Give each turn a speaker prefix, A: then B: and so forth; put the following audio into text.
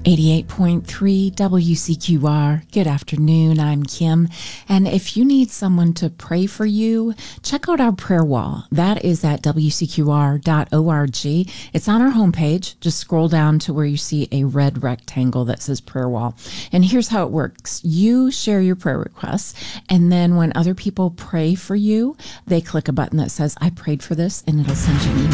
A: 88.3 WCQR. Good afternoon. I'm Kim. And if you need someone to pray for you, check out our prayer wall. That is at WCQR.org. It's on our homepage. Just scroll down to where you see a red rectangle that says prayer wall. And here's how it works. You share your prayer requests, and then when other people pray for you, they click a button that says, I prayed for this, and it'll send you an email.